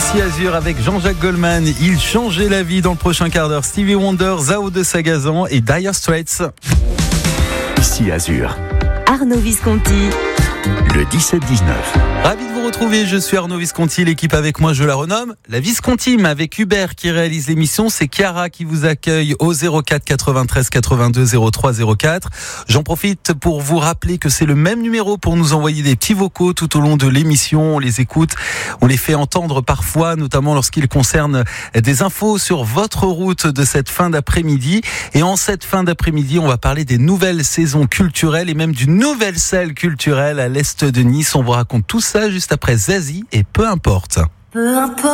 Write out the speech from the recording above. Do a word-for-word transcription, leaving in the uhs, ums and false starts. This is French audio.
Ici Azur avec Jean-Jacques Goldman. Il changeait la vie dans le prochain quart d'heure. Stevie Wonder, Zao de Sagazan et Dire Straits. Ici Azur. Arnaud Visconti. Le dix-sept dix-neuf. Ravi de vous retrouver, je suis Arnaud Visconti, l'équipe avec moi je la renomme la Viscontime avec Hubert qui réalise l'émission, c'est Chiara qui vous accueille au zéro quatre quatre-vingt-treize quatre-vingt-deux zéro trois zéro quatre. J'en profite pour vous rappeler que c'est le même numéro pour nous envoyer des petits vocaux tout au long de l'émission, on les écoute, on les fait entendre parfois, notamment lorsqu'il concerne des infos sur votre route de cette fin d'après-midi. Et en cette fin d'après-midi, on va parler des nouvelles saisons culturelles et même d'une nouvelle salle culturelle à l'est de Nice. On vous raconte tout ça juste après Zazie et peu importe. Peu importe.